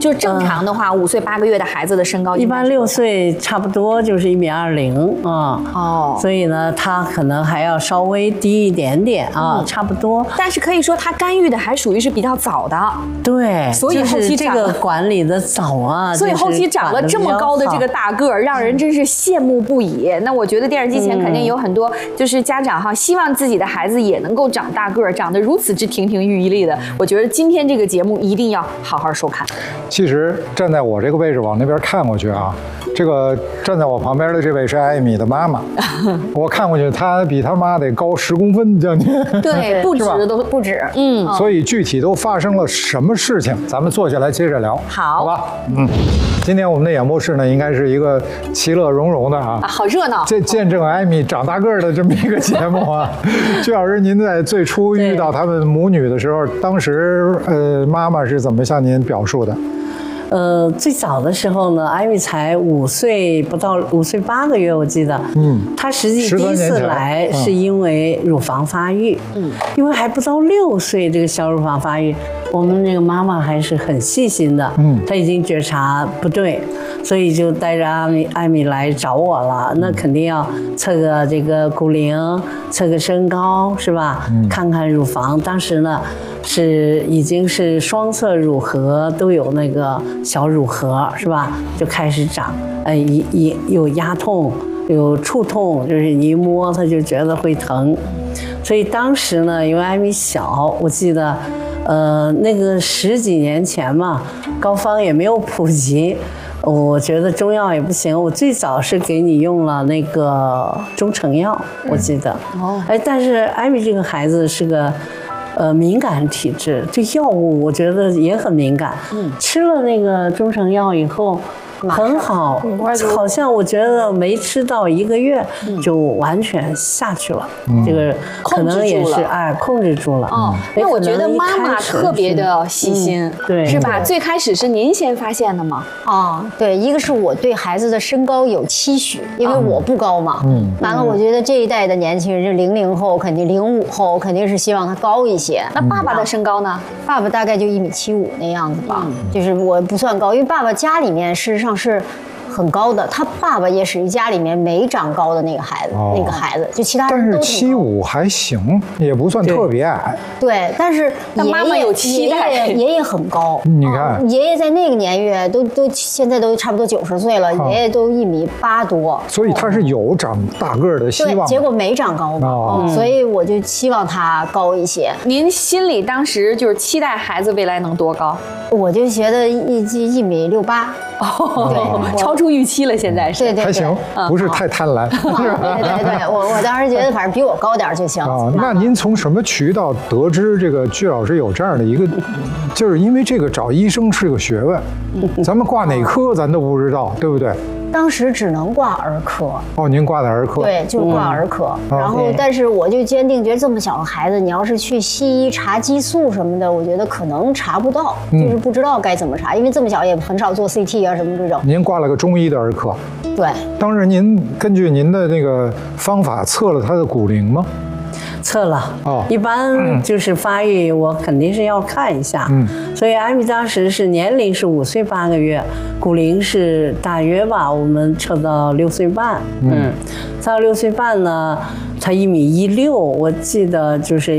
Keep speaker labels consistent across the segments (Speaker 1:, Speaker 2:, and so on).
Speaker 1: 就正常的话，5岁8个月的孩子的身高
Speaker 2: 一般6岁差不多就是1.20米啊。哦，所以呢，他可能还要稍微低一点点啊，差不多。
Speaker 1: 但是可以说他干预的还属于是比较早的。
Speaker 2: 对，
Speaker 1: 所以后期
Speaker 2: 这个管理的早啊，
Speaker 1: 所以后期长了这么高的这个大个儿，让人真是羡慕不已。那我觉得电视机前肯定有很多就是家长哈，希望自己的孩子也能够长大个儿，长得如此之亭亭玉立的。我觉得今天这个节目一定要好好收看。
Speaker 3: 其实站在我这个位置往那边看过去啊，这个站在我旁边的这位是艾米的妈妈，我看过去，她比她妈得高10公分将近。
Speaker 1: 对，不止都不止。
Speaker 3: 所以具体都发生了什么事情，咱们坐下来接着聊，好吧？今天我们的演播室呢，应该是一个其乐融融的啊，
Speaker 1: 好热闹。
Speaker 3: 这见证艾米长大个儿的这么一个节目啊。曲老师，您在最初遇到他们母女的时候，当时妈妈是怎么向您表述的？
Speaker 2: 最早的时候呢，艾米才5岁不到，5岁8个月，我记得。她实际第一次来是因为乳房发育。因为还不到6岁，这个小乳房发育，我们这个妈妈还是很细心的。她已经觉察不对，所以就带着艾米来找我了。那肯定要测个这个骨龄，测个身高，是吧？看看乳房。当时呢，已经是双侧乳核都有那个小乳核，是吧？就开始长，有压痛，有触痛，就是你一摸它就觉得会疼。所以当时呢，因为艾米小，我记得，那个10几年前嘛，膏方也没有普及，我觉得中药也不行。我最早是给你用了那个中成药，我记得。但是艾米这个孩子是个。敏感体质，对药物我觉得也很敏感。吃了那个中成药以后很好，好像我觉得没吃到1个月就完全下去了。这个可能也是控制住了。
Speaker 1: 那我觉得妈妈特别的细心，
Speaker 2: 对，
Speaker 1: 是吧？最开始是您先发现的吗？
Speaker 4: 对，一个是我对孩子的身高有期许，因为我不高嘛。完了，我觉得这一代的年轻人，这00后肯定05后肯定是希望他高一些。
Speaker 1: 那爸爸的身高呢？
Speaker 4: 爸爸大概就1.75米那样子吧，就是我不算高，因为爸爸家里面事实上是很高的，他爸爸也属于家里面没长高的那个孩子，就其他人都挺高。但
Speaker 3: 是75还行，也不算特别矮。
Speaker 4: 对，但是
Speaker 1: 妈妈有期待，
Speaker 4: 爷爷很高。
Speaker 3: 你看，
Speaker 4: 爷爷在那个年月都现在都差不多90岁了，爷爷都1.8米多。
Speaker 3: 所以他是有长大个儿的希望。
Speaker 4: 对，结果没长高嘛，所以我就期望他高一些。
Speaker 1: 您心里当时就是期待孩子未来能多高？
Speaker 4: 我就觉得1.68米。
Speaker 1: 对，超出预期了，现在是。
Speaker 4: 对，
Speaker 3: 还行，不是太贪婪。
Speaker 4: 对，我当时觉得反正比我高点就行。
Speaker 3: 那您从什么渠道得知这个曲老师有这样的一个？就是因为这个找医生是个学问，咱们挂哪科咱都不知道，对不对？
Speaker 4: 当时只能挂儿科。
Speaker 3: 您挂的儿科。
Speaker 4: 对，就挂儿科。然后，但是我就坚定觉得这么小的孩子，你要是去西医查激素什么的，我觉得可能查不到，就是不知道该怎么查，因为这么小也很少做 CT 啊什么这种。
Speaker 3: 您挂了个中医的儿科。
Speaker 4: 对。
Speaker 3: 当时您根据您的那个方法测了他的骨龄吗？
Speaker 2: 测了。一般就是发育，我肯定是要看一下。所以艾米当时是年龄是5岁8个月，骨龄是大约吧，我们测到6岁半。测到6岁半呢，他1.16米，我记得就是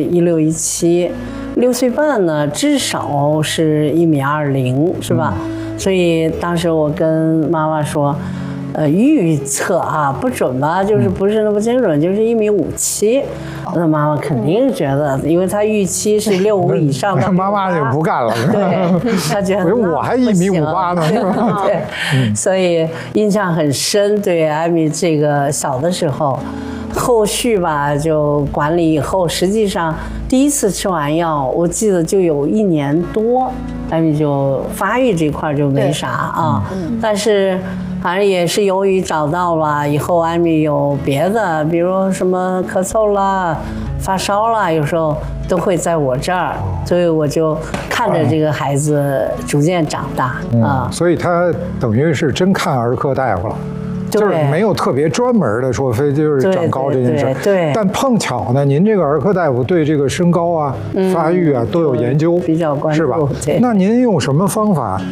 Speaker 2: 16、17。6岁半呢，至少是1.20米，是吧？所以当时我跟妈妈说。预测不准吧，就是不是那么精准，就是1.57米。那妈妈肯定觉得，因为她预期是65以上的。
Speaker 3: 妈妈就不干了，
Speaker 2: 对，她觉得
Speaker 3: 我还1.58米呢，是吧？
Speaker 2: 对，所以印象很深。对艾米这个小的时候，后续吧就管理以后，实际上第一次吃完药，我记得就有1年多，艾米就发育这块就没啥但是。反正也是由于找到了以后，艾米有别的，比如什么咳嗽啦、发烧啦，有时候都会在我这儿，所以我就看着这个孩子逐渐长大
Speaker 3: 所以他等于是真看儿科大夫了。就是没有特别专门的说非就是长高这件事。
Speaker 2: 对。
Speaker 3: 但碰巧呢，您这个儿科大夫对这个身高啊、发育啊都有研究，
Speaker 2: 比较关注，
Speaker 3: 是吧？那您用什么方法